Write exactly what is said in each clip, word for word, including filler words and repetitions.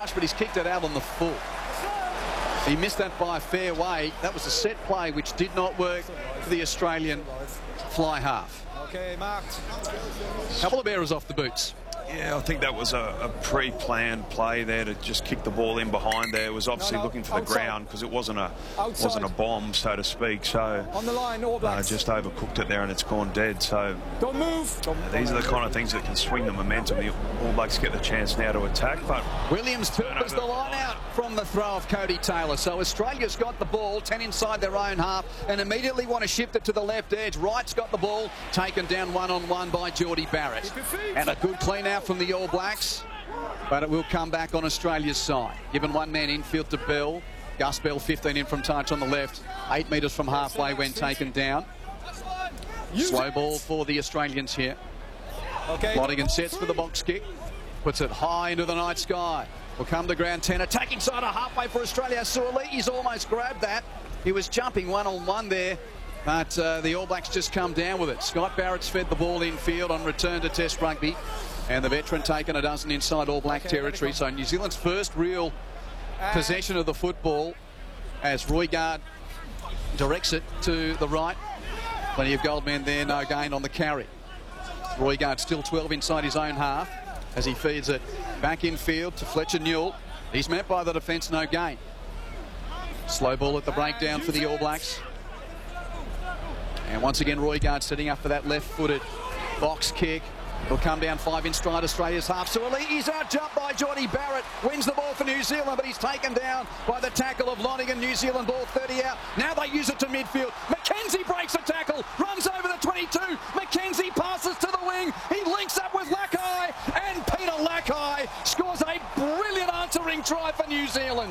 but he's kicked it out on the full. He missed that by a fair way. That was a set play which did not work for the Australian fly half. Okay, marked. Couple of errors off the boots. Yeah, I think that was a, a pre-planned play there to just kick the ball in behind there. It was obviously no, no, looking for the outside. ground because it wasn't a Outside. wasn't a bomb, so to speak. So On the line, All uh, Blacks. just overcooked it there and it's gone dead. So Don't move. Don't these are the kind of things that can swing the momentum. The All Blacks get the chance now to attack, but Williams was the line out from the throw of Cody Taylor. So Australia's got the ball, ten inside their own half, and immediately want to shift it to the left edge. Wright's got the ball, taken down one-on-one by Geordie Barrett. And a good clean out from the All Blacks. But it will come back on Australia's side. Given one man infield to Bell. Gus Bell, fifteen in from touch on the left. Eight metres from halfway when taken down. Slow ball for the Australians here. Okay. Lottigan sets for the box kick. Puts it high into the night sky. Will come to ground ten. Attacking side of halfway for Australia. Suolii's almost grabbed that. He was jumping one-on-one there. But uh, the All Blacks just come down with it. Scott Barrett's fed the ball infield on return to Test rugby. And the veteran taken a dozen inside All Black okay, territory. So New Zealand's first real possession of the football as Roigard directs it to the right. Plenty of Goldman there, no gain on the carry. Roigard still twelve inside his own half as he feeds it back infield to Fletcher Newell. He's met by the defence, no gain. Slow ball at the breakdown for the All Blacks. And once again, Roigard setting up for that left-footed box kick. It'll come down five in stride Australia's half. Suolii's out jumped by Geordie Barrett. Wins the ball for New Zealand, but he's taken down by the tackle of Lottigan. New Zealand ball thirty out. Now they use it to midfield. McKenzie breaks the tackle, runs over the twenty-two. McKenzie passes to the wing. He links up with Lakai, and Peter Lakai scores a brilliant answering try for New Zealand.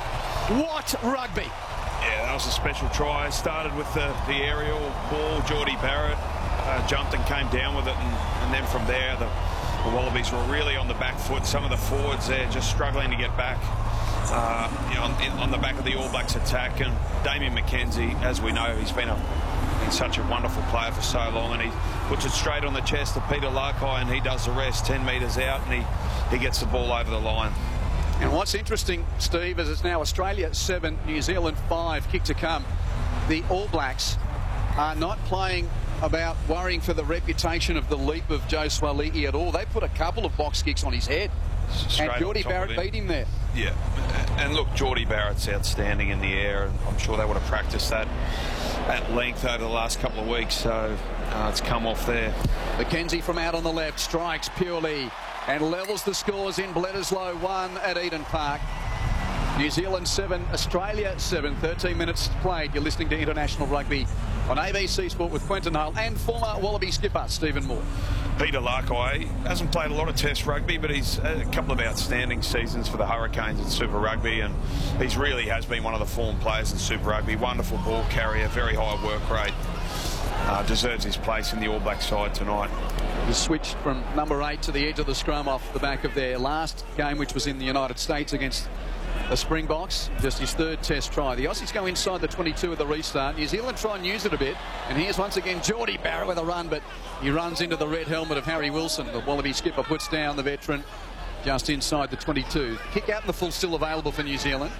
What rugby! yeah, that was a special try. Started with the, the aerial ball. Geordie Barrett uh, jumped and came down with it, and, and then from there the, the Wallabies were really on the back foot. Some of the forwards there just struggling to get back uh, you know, on, in, on the back of the All Blacks attack. And Damien McKenzie, as we know, he's been a been such a wonderful player for so long, and he puts it straight on the chest of Peter Lakai, and he does the rest ten metres out, and he, he gets the ball over the line. And what's interesting, Steve, is it's now Australia seven, New Zealand five, kick to come. The All Blacks are not playing about worrying for the reputation of the leap of Joe Suaalii at all. They put a couple of box kicks on his head. Straight and Geordie Barrett beat him there. Yeah, and look, Geordie Barrett's outstanding in the air, and I'm sure they would have practiced that at length over the last couple of weeks, so uh, it's come off there. McKenzie from out on the left strikes purely and levels the scores in Bledisloe one at Eden Park. New Zealand seven, Australia seven, thirteen minutes played. You're listening to International Rugby on A B C Sport with Quentin Hull and former Wallaby skipper Stephen Moore. Peter Lakai hasn't played a lot of Test rugby, but he's had a couple of outstanding seasons for the Hurricanes in Super Rugby, and he's really has been one of the form players in Super Rugby. Wonderful ball carrier, very high work rate. Uh, deserves his place in the All Black side tonight. He switched from number eight to the edge of the scrum off the back of their last game, which was in the United States against the Springboks. Just his third Test try. The Aussies go inside the twenty-two at the restart. New Zealand try and use it a bit. And here's once again Geordie Barrett with a run, but he runs into the red helmet of Harry Wilson. The Wallaby skipper puts down the veteran just inside the twenty-two. Kick out in the full still available for New Zealand.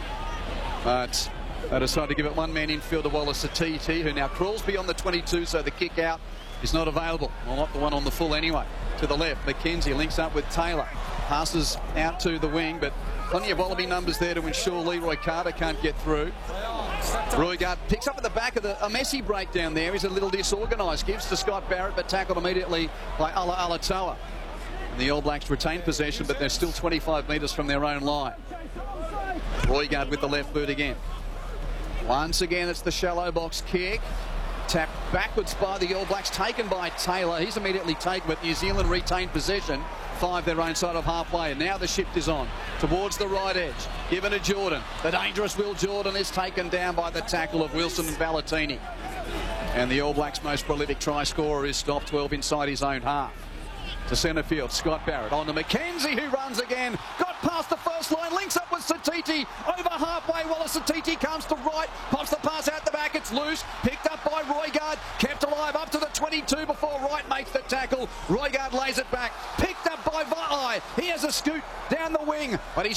But they decide to give it one man infield to Wallace Atiti, who now crawls beyond the twenty-two, so the kick out is not available. Well, not the one on the full anyway. To the left, McKenzie links up with Taylor. Passes out to the wing, but plenty of Wallaby numbers there to ensure Leroy Carter can't get through. Roigard picks up at the back of the a messy breakdown there. He's a little disorganised. Gives to Scott Barrett, but tackled immediately by Ala Alatoa. The All Blacks retain possession, but they're still twenty-five metres from their own line. Roigard with the left boot again. Once again, it's the shallow box kick. Tapped backwards by the All Blacks, taken by Taylor. He's immediately taken, but New Zealand retained possession. Five their own side of halfway, and now the shift is on towards the right edge. Given to Jordan. The dangerous Will Jordan is taken down by the tackle of Wilson and Valentini. And the All Blacks' most prolific try scorer is stopped twelve inside his own half. To centre field, Scott Barrett on to McKenzie, who runs again. Got past the first line, links up with Satiti. Over halfway, Wallace Satiti comes to right, pops the pass out the back, it's loose. Picked up by Roigard, kept alive up to the twenty-two before Wright makes the tackle. Roigard lays it back, picked up by Va'i. He has a scoot down the wing, but he's